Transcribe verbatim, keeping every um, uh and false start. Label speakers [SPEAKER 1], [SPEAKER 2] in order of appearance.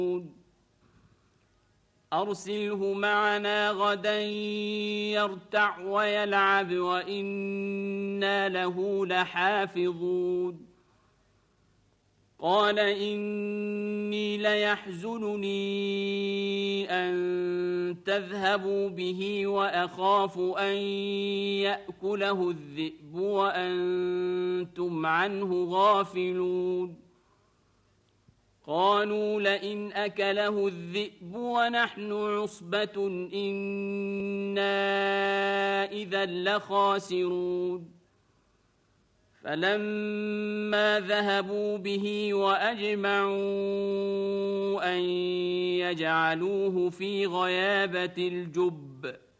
[SPEAKER 1] أرسله معنا غدا يرتع ويلعب وإنا له لحافظون قال إني ليحزنني أن تذهبوا به وأخاف أن يأكله الذئب وأنتم عنه غافلون قالوا لئن أكله الذئب ونحن عصبة إنا إذا لخاسرون فلما ذهبوا به وأجمعوا أن يجعلوه في غيابة الجب